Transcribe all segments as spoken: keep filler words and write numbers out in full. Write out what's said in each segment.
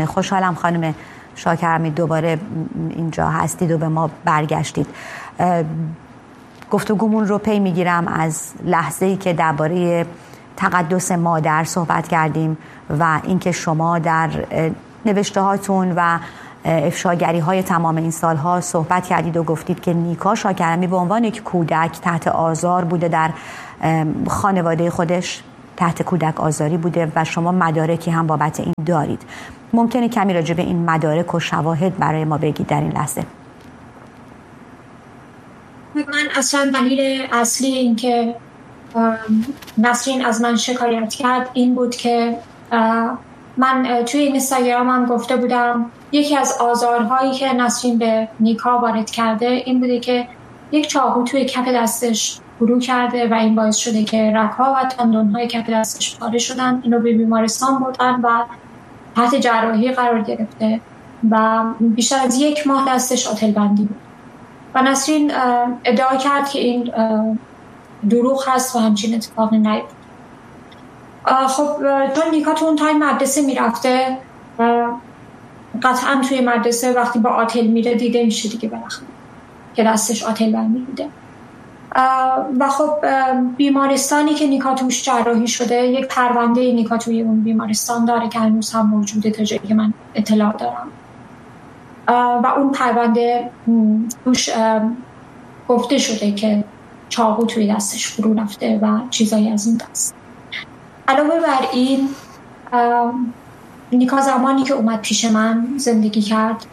خوشحالم خانم شاکرمی دوباره اینجا هستید و به ما برگشتید. گفتگومون رو پی میگیرم از لحظه‌ای که درباره تقدس مادر صحبت کردیم و اینکه شما در نوشته هاتون و افشاگری های تمام این سالها صحبت کردید و گفتید که نیکا شاکرمی به عنوان یک کودک تحت آزار بوده، در خانواده خودش تحت کودک آزاری بوده و شما مدارکی هم بابت این دارید. ممکنه کمی راجع به این مدارک و شواهد برای ما بگید در این لحظه؟ من اصلا دلیل اصلی این که نسرین از من شکایت کرد این بود که من توی اینستاگرامم گفته بودم یکی از آزارهایی که نسرین به نیکا وارد کرده این بوده که یک چاقو توی کف دستش فرو کرده و این باعث شده که رگ‌ها و تاندون‌های کف دستش پاره شدن. اینو به بیمارستان بردن و تحت جراحی قرار گرفته و بیشتر از یک ماه دستش آتل بندی بود و نسرین ادعا کرد که این دروغ هست و همچین اتفاقی نیفتاد. خب چون نیکا تو اون تایم مدرسه میرفته، قطعا توی مدرسه وقتی با آتل میره دیده میشه دیگه بالاخره که دستش آتل بندی بوده. و خب بیمارستانی که نیکا توش جراحی شده یک پرونده نیکا توی اون بیمارستان داره که هنوز هم موجوده تا جایی که من اطلاع دارم و اون پرونده توش گفته شده که چاقو توی دستش فرو رفته و چیزایی از این دست. علاوه بر این نیکا زمانی که اومد پیش من زندگی کرد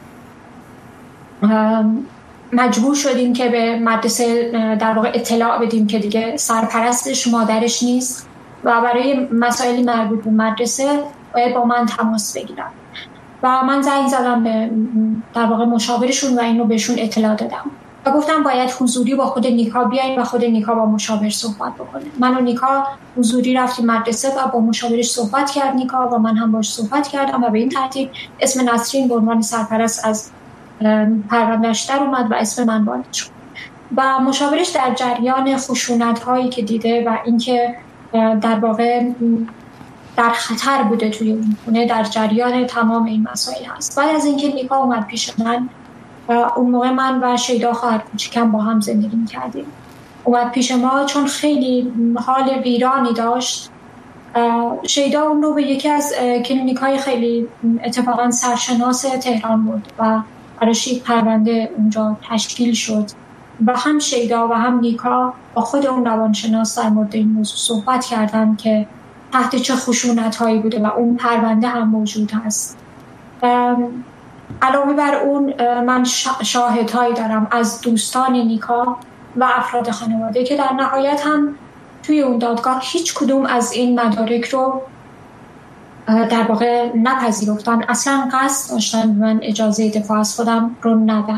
مجبور شدیم که به مدرسه در واقع اطلاع بدیم که دیگه سرپرستش مادرش نیست و برای مسائلی مربوط به مدرسه باید با من تماس بگیرن و من زنگ زدم به در واقع مشاورشون و اینو بهشون اطلاع دادم و گفتم باید حضوری با خود نیکا بیاین و خود نیکا با مشاور صحبت بکنه. من و نیکا حضوری رفتیم مدرسه و با مشاورش صحبت کرد نیکا و من هم باش صحبت کردم و به این ترتیب اسم نسرین به عنوان سرپرست از پروندهش در اومد و اسم من وارد شد و مشاورش در جریان خشونت هایی که دیده و اینکه در واقع در خطر بوده توی اون خونه در جریان تمام این مسائل هست. بعد از اینکه نیکا اومد پیش من، اون موقع من و شیدا خواهر کوچیکم با هم زندگی می‌کردیم، اومد پیش ما چون خیلی حال ویرانی داشت. شیدا اون رو به یکی از کلینیک‌های خیلی اتفاقا سرشناس تهران برد و براش یک پرونده اونجا تشکیل شد و هم شیدا و هم نیکا با خود اون روانشناس در مورد این موضوع صحبت کردن که تحت چه خشونت‌هایی بوده و اون پرونده هم موجود هست. علاوه بر اون من شاهدهایی دارم از دوستان نیکا و افراد خانواده که در نهایت هم توی اون دادگاه هیچ کدوم از این مدارک رو در واقع نپذیرفتن، اصلا قصد داشتن من اجازه دفاع از خودم رو ندن.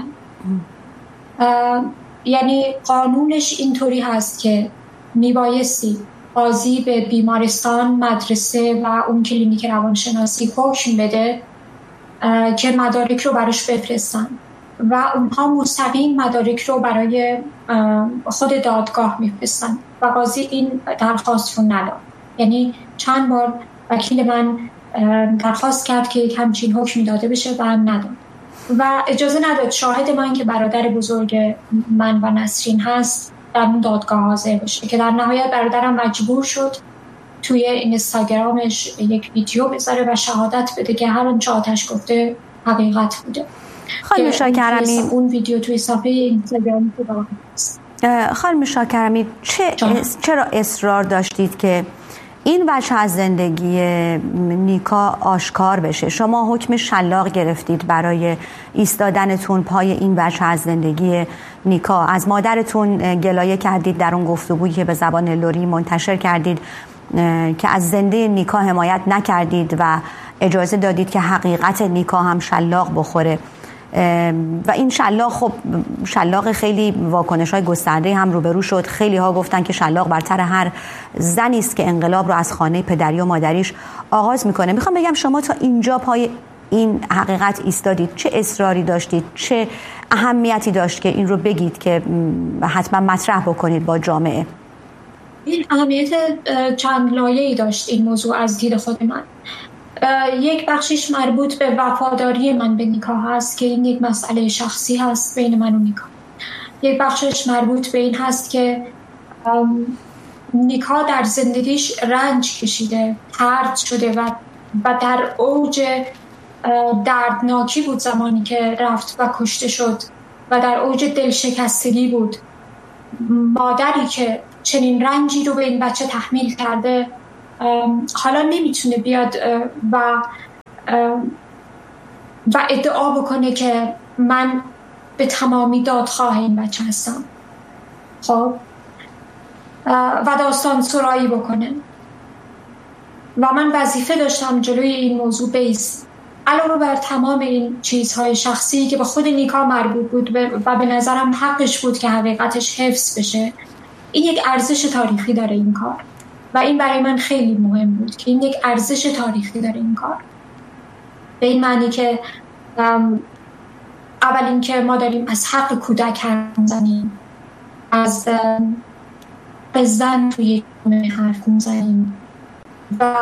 یعنی قانونش اینطوری هست که میبایستی قاضی به بیمارستان، مدرسه و اون کلینیک روانشناسی حکم بده که مدارک رو براش بفرستن و اونها مستقیم مدارک رو برای خود دادگاه میفرستن و قاضی این درخواست رو نداد. یعنی چند بار وکیل من درخواست کرد که یک همچین حکمی داده بشه و نداد و اجازه نداد شاهد من که برادر بزرگ من و نسرین هست در اون دادگاه حاضر بشه که در نهایت برادرم مجبور شد توی اینستاگرامش یک ویدیو بذاره و شهادت بده که هر آنچه آتش گفته حقیقت بوده. خانم شاکرمی اون ویدیو توی صفحه اینستاگرام هست. خانم شاکرمی چه چرا اصرار داشتید که این وجه از زندگی نیکا آشکار بشه؟ شما حکم شلاق گرفتید برای ایستادنتون پای این وجه از زندگی نیکا. از مادرتون گلایه کردید در اون گفتگویی که به زبان لوری منتشر کردید که از زنده نیکا حمایت نکردید و اجازه دادید که حقیقت نیکا هم شلاق بخوره و این شلاق خب شلاق خیلی واکنش‌های گسترده هم روبرو شد. خیلی ها گفتن که شلاق برتر هر زنی است که انقلاب رو از خانه پدری و مادریش آغاز میکنه. میخوام بگم شما تا اینجا پای این حقیقت ایستادید، چه اصراری داشتید، چه اهمیتی داشت که این رو بگید که حتما مطرح بکنید با جامعه؟ این اهمیت چند لایه‌ای داشت این موضوع از دید خود من. یک بخشش مربوط به وفاداری من به نیکا هست که این یک مسئله شخصی هست بین من و نیکا. یک بخشش مربوط به این هست که نیکا در زندگیش رنج کشیده، طرد شده و و در اوج دردناکی بود زمانی که رفت و کشته شد و در اوج دلشکستگی بود. مادری که چنین رنجی رو به این بچه تحمیل کرده حالا نمیتونه بیاد و و ادعا بکنه که من به تمامی دادخواه این بچه هستم، خب، و داستان سرایی بکنه. و من وظیفه داشتم جلوی این موضوع بیست علاوه بر تمام این چیزهای شخصی که به خود نیکا مربوط بود و به نظرم حقش بود که حقیقتش حفظ بشه. این یک ارزش تاریخی داره این کار و این برای من خیلی مهم بود که این یک ارزش تاریخی داره این کار، به این معنی که اول این که ما داریم از حق کودک حرف میزنیم، از زن توی جامعه حرف میزنیم و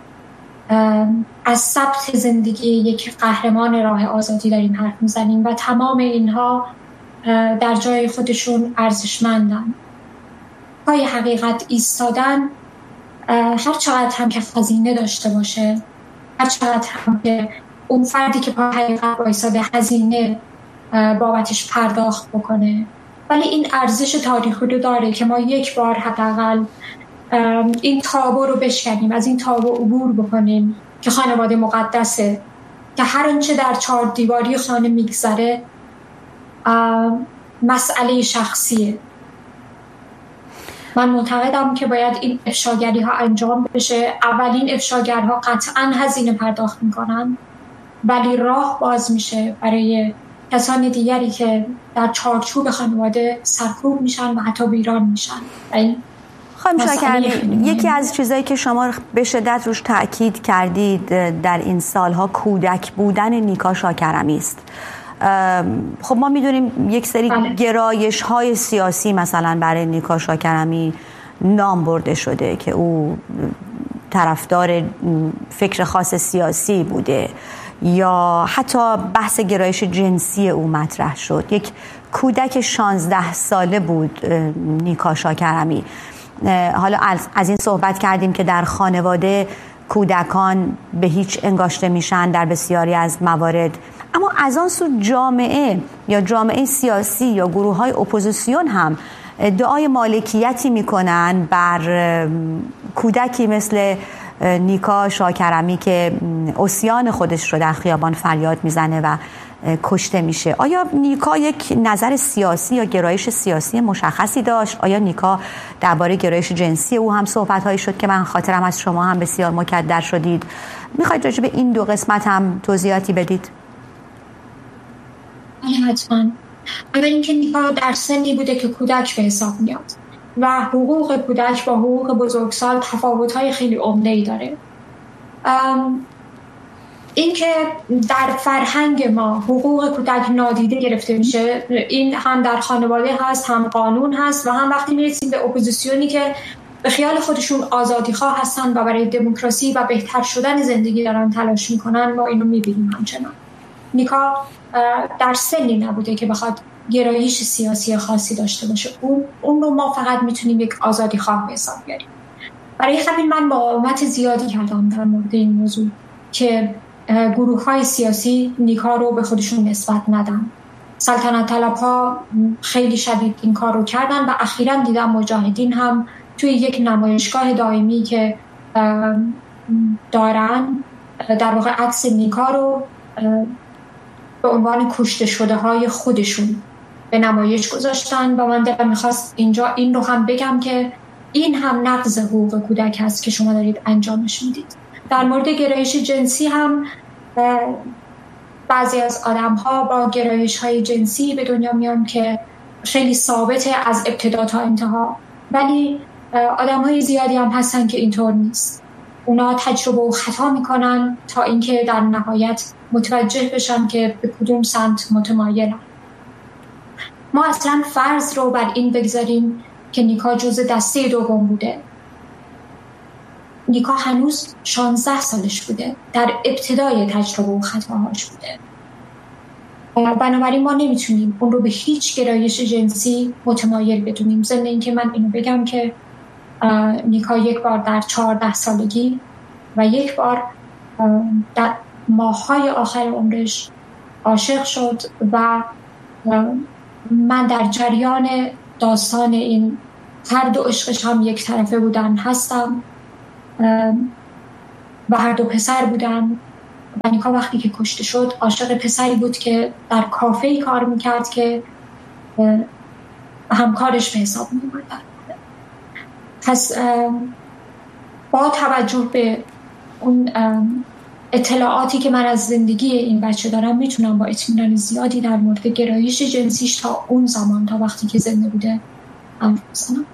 از ثبت زندگی یک قهرمان راه آزادی داریم حرف میزنیم و تمام اینها در جای خودشون ارزشمندن. پای حقیقت ایستادن هر چقدر هم که خزینه داشته باشه، هر چقدر هم که اون فردی که پای حقیقت ایستاده هزینه بابتش پرداخت بکنه، ولی این ارزش تاریخی رو داره که ما یک بار حداقل این تابو رو بشکنیم، از این تابو عبور بکنیم که خانواده مقدسه، که هر آنچه در چهار دیواری خانه میگذره مسئله شخصیه. من معتقدم که باید این افشاگری ها انجام بشه. اولین افشاگرها قطعا هزینه پرداخت میکنن، ولی راه باز میشه برای کسان دیگری که در چارچوب خانواده سرکوب میشن و حتی ویران میشن. خانم شاکرمی، یکی از چیزایی که شما به شدت روش تأکید کردید در این سالها کودک بودن نیکا شاکرمی است. خب ما میدونیم یک سری گرایش های سیاسی مثلا برای نیکا شاکرمی نام برده شده که او طرفدار فکر خاص سیاسی بوده، یا حتی بحث گرایش جنسی او مطرح شد. یک کودک شانزده ساله بود نیکا شاکرمی. حالا از این صحبت کردیم که در خانواده کودکان به هیچ انگاشته میشن در بسیاری از موارد، اما از آن سو جامعه یا جامعه سیاسی یا گروه های اپوزیسیون هم ادعای مالکیتی میکنن بر کودکی مثل نیکا شاکرمی که عصیان خودش رو در خیابان فریاد میزنه و کشته میشه. آیا نیکا یک نظر سیاسی یا گرایش سیاسی مشخصی داشت؟ آیا نیکا درباره گرایش جنسی او هم صحبت‌هایی شد که من خاطرم از شما هم بسیار مکدر شدید؟ میخواید راجع به این دو قسمت هم توضیحاتی بدید؟ حتما. اول اینکه نیکا در سنی بوده که کودک به حساب میاد و حقوق کودک با حقوق بزرگسال تفاوت‌های خیلی عمده‌ای داره. اینکه در فرهنگ ما حقوق کودک نادیده گرفته میشه، این هم در خانواده هست، هم قانون هست، و هم وقتی میرسیم به اپوزیسیونی که به خیال خودشون آزادیخواه هستن و برای دموکراسی و بهتر شدن زندگی دارن تلاش میکنن، ما اینو میبینیم. همچنان نیکا در سنی نبوده که بخواد گرایش سیاسی خاصی داشته باشه. اون اون رو ما فقط میتونیم یک آزادیخواه به حساب بیاریم. برای همین من مقاومت زیادی کردم در مورد این موضوع که گروه های سیاسی نیکا رو به خودشون نسبت ندن. سلطنت طلب ها خیلی شدید این کار رو کردن و اخیراً دیدم مجاهدین هم توی یک نمایشگاه دائمی که دارن در واقع عکس نیکا رو به عنوان کشته شده های خودشون به نمایش گذاشتن و من دلم میخواست اینجا این رو هم بگم که این هم نقض حقوق کودک هست که شما دارید انجامش میدید. در مورد گرایش جنسی هم بعضی از آدم ها با گرایش های جنسی به دنیا میان که خیلی ثابته از ابتدا تا انتها، ولی آدم های زیادی هم هستن که اینطور نیست. اونا تجربه و خطا میکنن تا اینکه در نهایت متوجه بشن که به کدوم سمت متمایلن. ما اصلا فرض رو بر این بگذاریم که نیکا جزء دسته دوم بوده. نیکا هنوز شانزده سالش بوده، در ابتدای تجربه و خطاهاش بوده. بنابراین ما نمیتونیم اون رو به هیچ گرایش جنسی متمایل بدونیم. ضمن اینکه من اینو بگم که نیکا یک بار در چهارده سالگی و یک بار در ماه‌های آخر عمرش عاشق شد و من در جریان داستان این هر دو عشقش هم یک طرفه بودن هستم و هر دو پسر بودن. و نیکا وقتی که کشته شد عاشق پسری بود که در کافه‌ای کار میکرد که همکارش به حساب میومد. پس با توجه به اون اطلاعاتی که من از زندگی این بچه دارم میتونم با اطمینان زیادی در مورد گرایش جنسیش تا اون زمان، تا وقتی که زنده بوده، حرف بزنم.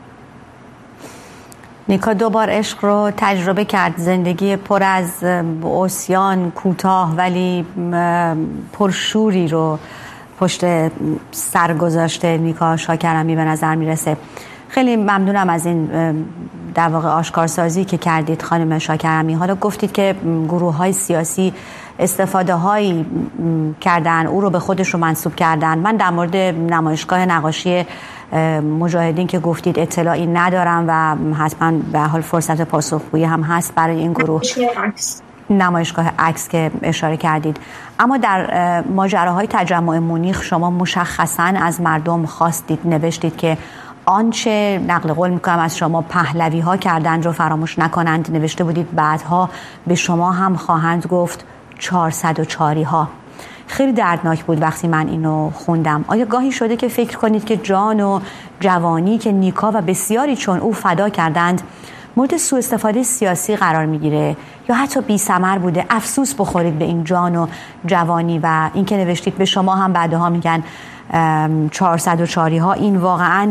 نیکا دو بار عشق رو تجربه کرد، زندگی پر از عصیان کوتاه ولی پرشوری رو پشت سر گذاشته نیکا شاکرمی به نظر میرسه. خیلی ممنونم از این در واقع آشکارسازی که کردید خانم شاکرمی. حالا گفتید که گروه های سیاسی استفاده هایی کردن، او رو به خودش رو منسوب کردن. من در مورد نمایشگاه نقاشی مجاهدین که گفتید اطلاعی ندارم و حتما به حال فرصت پاسخگویی هم هست برای این گروه. نمایشگاه عکس که اشاره کردید. اما در ماجراهای تجمع مونیخ شما مشخصاً از مردم خواستید، نوشتید که آنچه نقل قول میکنم از شما پهلوی ها کردند رو فراموش نکنند. نوشته بودید بعدها به شما هم خواهند گفت چهارصد و چاری ها. خیلی دردناک بود وقتی من اینو خوندم. آیا گاهی شده که فکر کنید که جان و جوانی که نیکا و بسیاری چون او فدا کردند مورد سوء استفاده سیاسی قرار میگیره یا حتی بی ثمر بوده؟ افسوس بخورید به این جان و جوانی. و این که نوشتید به شما هم بعدها میگن چهارصد و چاری ها، این واقعا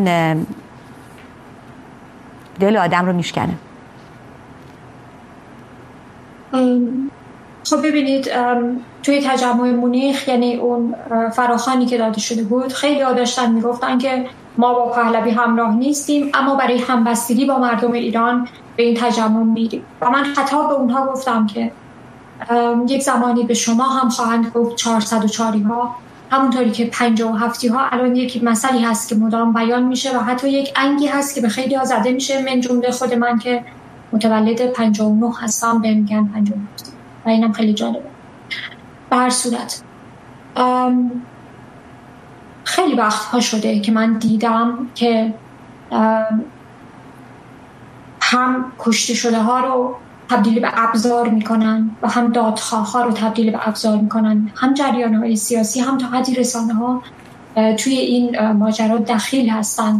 دل آدم رو میشکنه. خب ببینید، توی تجمع مونیخ، یعنی اون فراخوانی که داده شده بود، خیلی ها داشتن میگفتن که ما با پهلوی همراه نیستیم اما برای همبستگی با مردم ایران به این تجمع میریم. و من خطاب به اونها گفتم که یک زمانی به شما هم خواهند گفت چهارصد و چاری ها، همونطوری که پنجاه و هفتی ها الان یک مسئله هست که مدام بیان میشه و حتی یک انگی هست که به خیلی ها زده میشه، من جمله خود من که متولد پنجاه و نه هستم به میگن پنجاه و هفت و اینم خیلی جالبه. به هر صورت خیلی وقت ها شده که من دیدم که هم کشته شده ها رو تبدیل به ابزار میکنن و هم دادخواه ها رو تبدیل به ابزار میکنن، هم جریان های سیاسی هم تا حدی رسانه ها توی این ماجرا دخیل هستن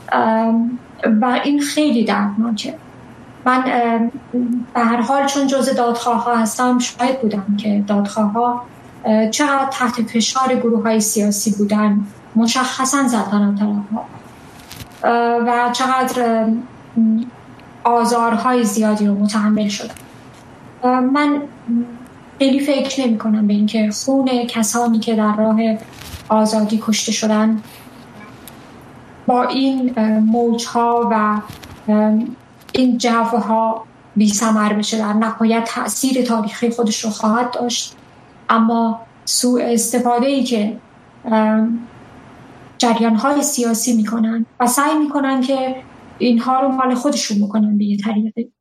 و این خیلی دردناکه. من به هر حال چون جزء دادخواه ها هستم شاهد بودم که دادخواه ها چقدر تحت فشار گروه های سیاسی بودن، مشخصا زدن طرف ها و چقدر آزارهای زیادی رو متحمل شدم. من خیلی فکر نمی کنم به اینکه خون کسانی که در راه آزادی کشته شدن با این موجها و این جوها بی ثمر بشه. در نهایت تأثیر تاریخی خودش رو خواهد داشت، اما سوء استفاده‌ای که جریان‌های سیاسی میکنن و سعی میکنن که اینها رو مال خودشون بکنن به یه طریقی،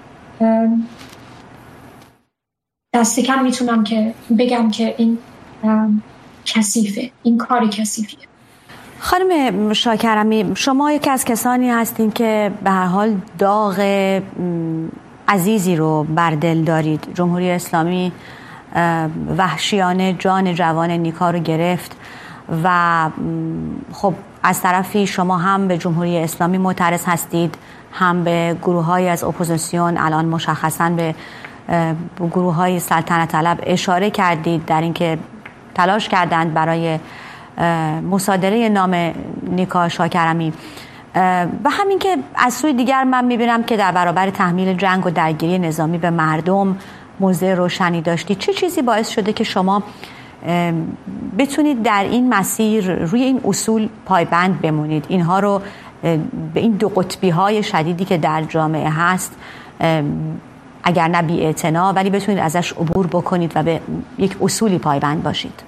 دست کم میتونم که بگم که این کثیفه، این کار کثیفیه. خانم شاکرمی، شما یکی از کسانی هستین که به هر حال داغ عزیزی رو بر دل دارید. جمهوری اسلامی وحشیانه جان جوان نیکا رو گرفت و خب از طرفی شما هم به جمهوری اسلامی معترض هستید، هم به گروه‌های از اپوزیسیون، الان مشخصاً به گروه‌های سلطنت طلب اشاره کردید در اینکه تلاش کردند برای مصادره نام نیکا شاکرمی و همین که از سوی دیگر من میبینم که در برابر تحمیل جنگ و درگیری نظامی به مردم موضع روشنی داشتید. چه چیزی باعث شده که شما بتونید در این مسیر روی این اصول پایبند بمونید، اینها رو به این دو قطبی های شدیدی که در جامعه هست اگر نه بی‌اعتنا ولی بتونید ازش عبور بکنید و به یک اصولی پایبند باشید؟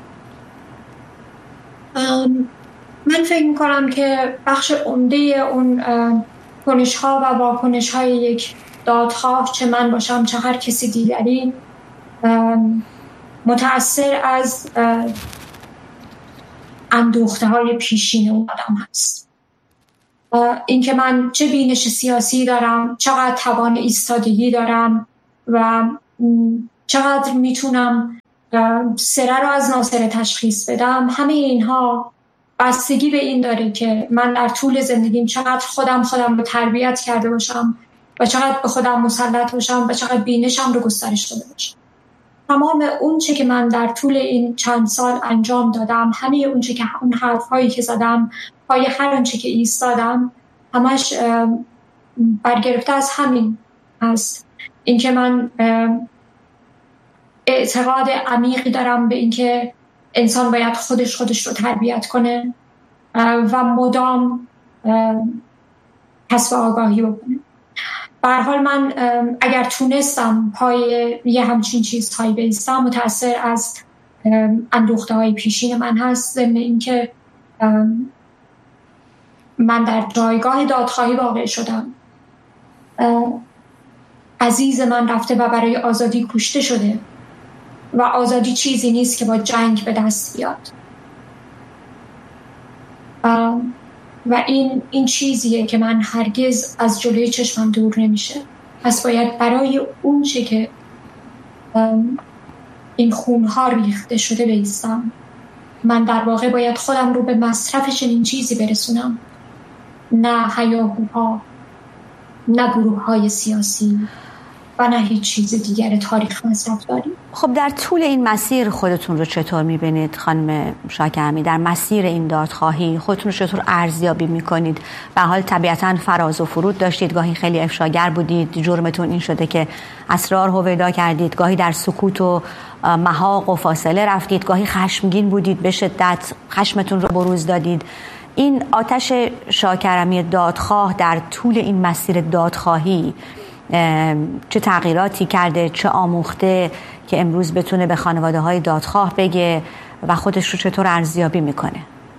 من فکر میکنم که بخش عمده اون کنش ها و واکنش های یک دادخواه، چه من باشم چه هر کسی دیگری، متأثر از اندوخته های پیشین اون آدم هست. اینکه من چه بینش سیاسی دارم، چقدر توان ایستادگی دارم و چقدر میتونم سره رو از ناسره تشخیص بدم، همه اینها بستگی به این داره که من در طول زندگیم چقدر خودم خودم رو تربیت کرده باشم و چقدر به خودم مسلط باشم و چقدر بینشم رو گسترش داده باشم. تمام اون چه که من در طول این چند سال انجام دادم، همه اون چه که اون حرفایی که زدم، پای هر اون چه که ایستادم، همش برگرفته از همین هست. اینکه من اعتقاد عمیقی دارم به اینکه انسان باید خودش خودش رو تربیت کنه و مدام کسب آگاهی بکنه. به هر حال من اگر تونستم پای یه همچین چیزهایی بایستم، متأثر از اندوخته های پیشین من هست، ضمن اینکه من در جایگاه دادخواهی واقع شدم. عزیز من رفته و برای آزادی کشته شده و آزادی چیزی نیست که با جنگ به دست بیاد و این این چیزیه که من هرگز از جلوی چشمم دور نمیشه. پس باید برای اون چه که این خونها ریخته شده بایستم. من در واقع باید خودم رو به مصرف چنین چیزی برسونم، نه هیاهوها، نه گروه های سیاسی و نه هیچ چیز دیگر تاریخ مصرف داریم. خب در طول این مسیر خودتون رو چطور میبینید خانم شاکرمی؟ در مسیر این دادخواهی خودتون رو چطور ارزیابی میکنید؟ به حال طبیعتاً فراز و فرود داشتید، گاهی خیلی افشاگر بودید، جرمتون این شده که اسرار هویدا کردید، گاهی در سکوت و محاق و فاصله رفتید، گاهی خشمگین بودید، به شدت خشمتون رو بروز دادید. این آتش شاکرمی دادخواه در طول این مسیر دادخواهی چه تغییراتی کرده، چه آموخته که امروز بتونه به خانواده های دادخواه بگه و خودش رو چطور ارزیابی میکنه؟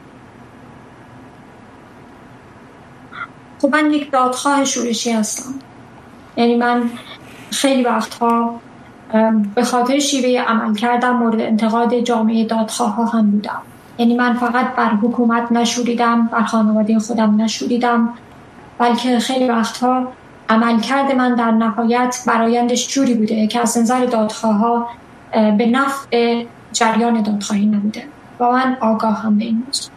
خب من یک دادخواه شورشی هستم. یعنی من خیلی وقتها به خاطر شیوه عمل کردم مورد انتقاد جامعه دادخواه ها هم بودم. یعنی من فقط بر حکومت نشوریدم، بر خانواده خودم نشوریدم، بلکه خیلی وقتها عملکرد من در نهایت برآیندش جوری بوده که از نظر دادخواه ها به نفع جریان دادخواهی نبوده و من آگاهم به این موضوع.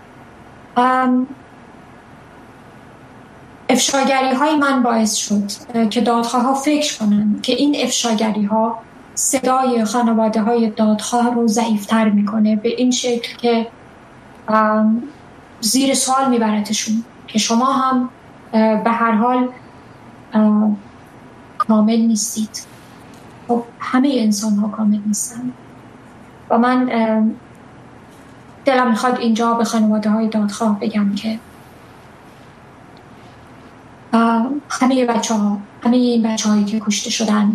افشاگری های من باعث شد که دادخواه ها فکر کنن که این افشاگری ها صدای خانواده های دادخواه رو ضعیفتر میکنه، به این شکل که زیر سوال میبرتشون که شما هم به هر حال کامل نیستید. خب همه انسان ها کامل نیستن و من دلم میخواد اینجا به خانواده های دادخواه بگم که همه بچه ها، همه این بچه هایی که کشته شدن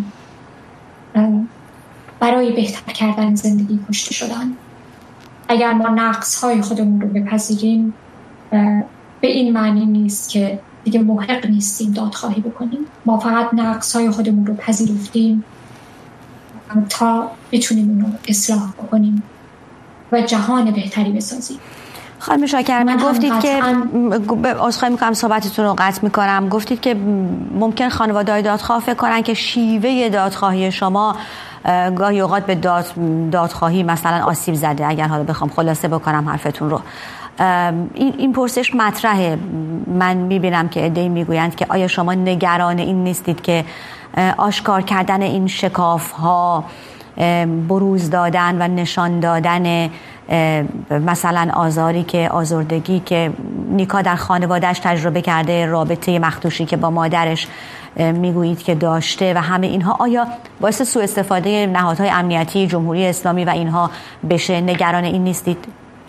برای بهتر کردن زندگی کشته شدن. اگر ما نقص های خودمون رو بپذیریم، به این معنی نیست که دیگه محق نیستیم دادخواهی بکنیم. ما فقط نقص های خودمون رو پذیرفتیم تا بتونیم اون رو اصلاح بکنیم و جهان بهتری بسازیم. خانم شاکرمی گفتید که عذرخواهی میکنم صحبتتون رو قطع میکنم، گفتید که ممکن خانواده‌های دادخواه فکر کنن که شیوه دادخواهی شما گاهی اوقات به داد دادخواهی مثلا آسیب زده. اگر حالا بخوام خلاصه بکنم حرفتون رو، این این پرسش مطرحه. من میبینم که عده‌ای میگویند که آیا شما نگران این نیستید که آشکار کردن این شکاف‌ها، بروز دادن و نشان دادن مثلا آزاری که آزردگی که نیکا در خانوادهش تجربه کرده، رابطه مخدوشی که با مادرش میگویید که داشته و همه اینها، آیا باعث سوء استفاده نهادهای امنیتی جمهوری اسلامی و اینها بشه؟ نگران این نیستید؟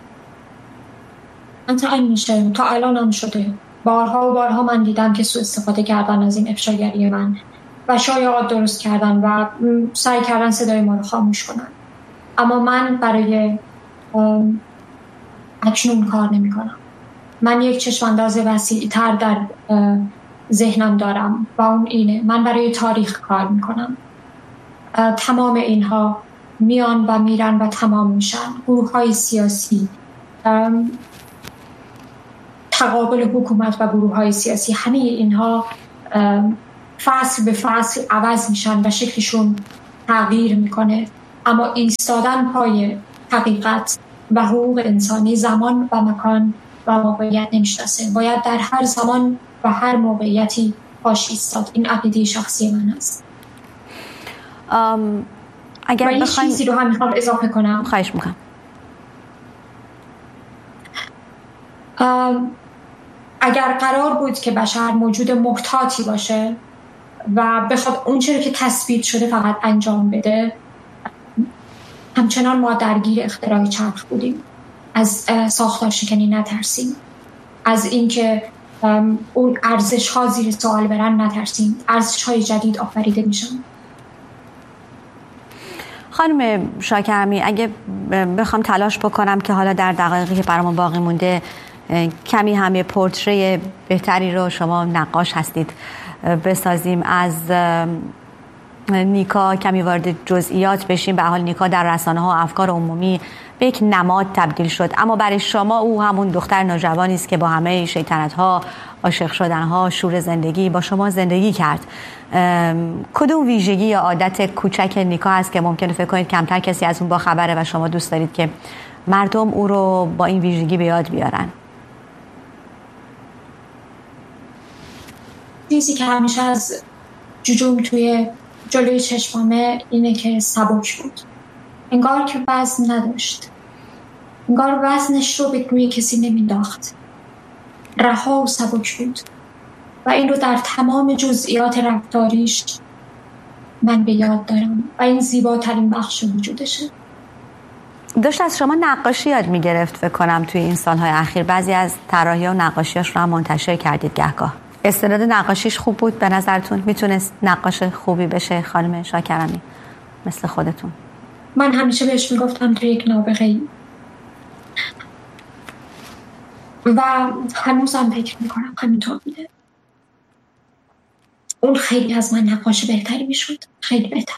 انتقال میشه، تا الان هم شده. بارها و بارها من دیدم که سوء استفاده کردن از این افشاگری من و شایعات درست کردن و سعی کردن صدای ما رو خاموش کنن. اما من برای اکنون کار نمی کنم. من یک چشمانداز وسیع تر در ذهنم دارم و اون اینه: من برای تاریخ کار می کنم. تمام اینها میان و میرن و تمام میشن. گروه های سیاسی، تقابل حکومت و گروه های سیاسی، همه اینها فصل به فصل عوض میشن و شکلشون تغییر میکنه، اما ایستادن پای حقیقت و حقوق انسانی زمان و مکان و موقعیت نمیشناسه. باید در هر زمان و هر موقعیتی پاش ایستاد. این عقیده شخصی من است. ام اگر و این بخوایم چیزی رو هم میخوام اضافه کنم. خواهش میکنم. اگر قرار بود که بشر موجود محتاطی باشه و بخواد اون چیزی که تثبیت شده فقط انجام بده، همچنان ما درگیر اختراع چرخ بودیم. از ساختار شکنی نترسیم، از اینکه اون ارزش ها زیر سوال برن نترسیم. ارزش های جدید آفریده میشن. خانم شاکرمی، اگه بخوام تلاش بکنم که حالا در دقایقی که برامون باقی مونده کمی همه پورتری بهتری رو، شما نقاش هستید، بسازیم از نیکا، کمی وارد جزئیات بشیم. به حال نیکا در رسانه ها افکار عمومی به یک نماد تبدیل شد، اما برای شما او همون دختر نوجوانی است که با همه شیطنت ها، عاشق شدن ها، شور زندگی با شما زندگی کرد. کدوم ویژگی یا عادت کوچک نیکا هست که ممکنه فکر کنید کمتر کسی از اون با خبره و شما دوست دارید که مردم او رو با این ویژگی به یاد بیارن؟ چیزی که همیشه از جوجوم توی جلوی چشمامه اینه که سبک بود. انگار که وزن نداشت. انگار وزنش رو به روی کسی نمینداخت. رها و سبک بود و این رو در تمام جزئیات رفتاریش من به یاد دارم و این زیباترین بخش وجودشه. داشت از شما نقاشی یاد میگرفت فکر کنم توی این سالهای اخیر. بعضی از طراحی و نقاشیاش رو هم منتشر کردید گهگاه. استعداد نقاشیش خوب بود به نظرتون؟ میتونست نقاش خوبی بشه خانم شاکرمی مثل خودتون؟ من همیشه بهش میگفتم تو یک نابغه‌ای و هنوزم فکر میکنم همینطور بوده. اون خیلی از من نقاش بهتری میشد، خیلی بهتر.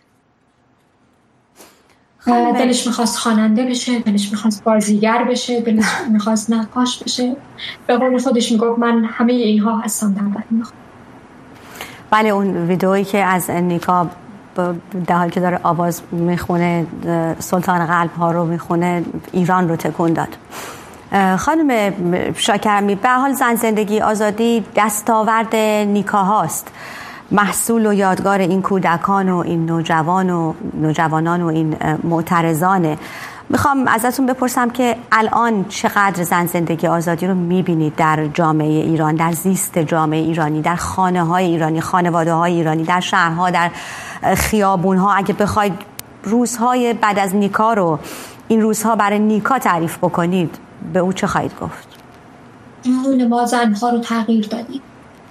دلش میخواست خواننده بشه، دلش میخواست بازیگر بشه، دلش میخواست نقاش بشه. به قول خودش میگفت من همه اینها هستم در بدن میخوام. بله، اون ویدئویی که از نیکا در حالی که داره آواز میخونه سلطان قلب ها رو میخونه ایران رو تکون داد. خانم شاکرمی، به حال زن زندگی آزادی دستاورد نیکا هاست، محصول و یادگار این کودکان و این نوجوان و نوجوانان و این معترضانه. میخوام ازتون بپرسم که الان چقدر زن زندگی آزادی رو میبینید در جامعه ایران، در زیست جامعه ایرانی، در خانه های ایرانی، خانواده های ایرانی، در شهرها، در خیابون ها؟ اگه بخواید روزهای بعد از نیکا رو، این روزها برای نیکا تعریف بکنید، به او چه خواهید گفت؟ جهان ما زنها رو تغییر دادیم.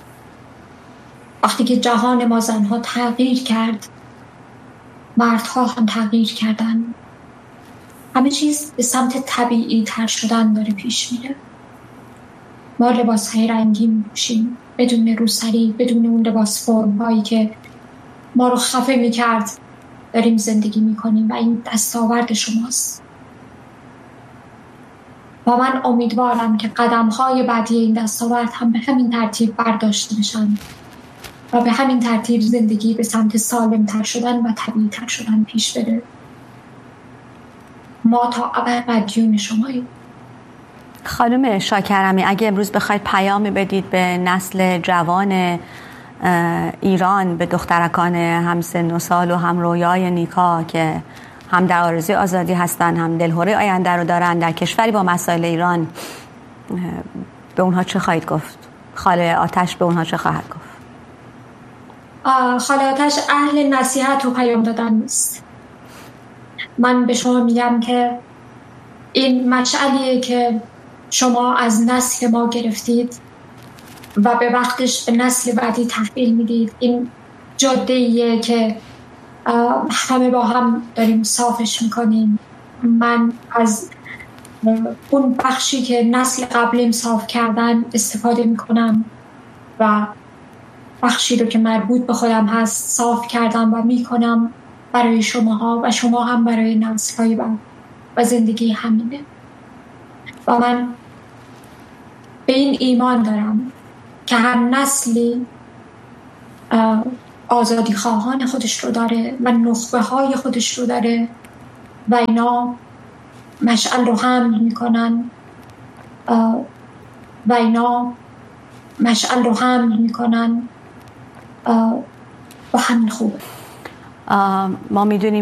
وقتی که جهان ما زنها تغییر کرد، مردها هم تغییر کردن. همه چیز به سمت طبیعی تر شدن داره پیش میره. ما لباس های رنگی میپوشیم بدون روسری، بدون اون لباس فرم هایی که ما رو خفه میکرد. داریم زندگی میکنیم و این دستاورد شماست. و من امیدوارم که قدم های بعدی این دستاورد هم به همین ترتیب برداشته بشن و به همین ترتیب زندگی به سمت سالم تر شدن و طبیعی تر شدن پیش بره. ما تا ابد مدیون شماییم. خانم شاکرمی، اگه امروز بخواید پیامی بدید به نسل جوان ایران، به دخترکان هم سن و سال و هم رویای نیکا که هم در آرزوی آزادی هستن، هم دلهوره آینده رو دارن در کشوری با مسائل ایران، به اونها چه خواهید گفت؟ خاله آتش به اونها چه خواهد گفت؟ خاله آتش اهل نصیحت و پیام دادن نیست. من به شما میگم که این مشعلیه که شما از نسل ما گرفتید و به وقتش به نسل بعدی تحویل میدید. این جاده‌ایه که همه با هم داریم صافش میکنیم. من از اون بخشی که نسل قبلیم صاف کردن استفاده میکنم و بخشی رو که مربوط به خودم هست صاف کردم و میکنم برای شماها و شما هم برای نسل‌های بعد و زندگی همینه. و من به این ایمان دارم که هر نسلی آزادی خواهان خودش رو داره و نخبه های خودش رو داره و اینا مشعل رو حمل میکنن و اینا مشعل رو حمل میکنن و همین خوبه. ما میدونیم